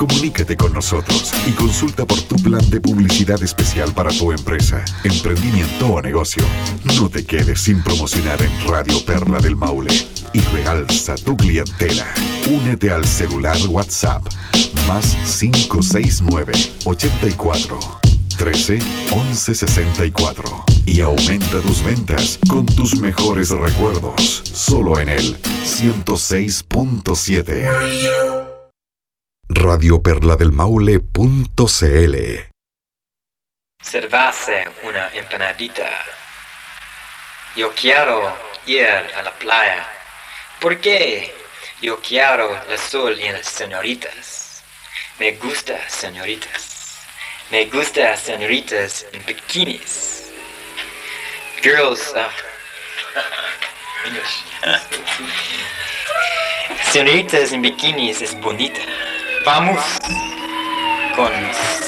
Comunícate con nosotros y consulta por tu plan de publicidad especial para tu empresa, emprendimiento o negocio. No te quedes sin promocionar en Radio Perla del Maule y realza tu clientela. Únete al celular WhatsApp más 569 84 13 11 64 y aumenta tus ventas con tus mejores recuerdos. Solo en el 106.7. radioperladelmaule.cl. Servirse una empanadita. Yo quiero ir a la playa. ¿Por qué? Yo quiero el sol y las señoritas. Me gusta señoritas. Me gusta señoritas en bikinis. Girls, English. Señoritas en bikinis es bonita. Vamos con